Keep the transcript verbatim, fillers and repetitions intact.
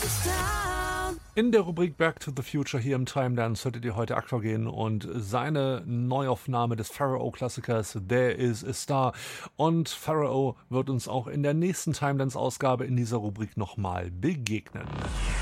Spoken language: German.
In der Rubrik Back to the Future hier im Timedance hörtet ihr heute Aqua gehen und seine Neuaufnahme des Pharao-Klassikers There Is a Star. Und Pharao wird uns auch in der nächsten Timedance-Ausgabe in dieser Rubrik nochmal begegnen.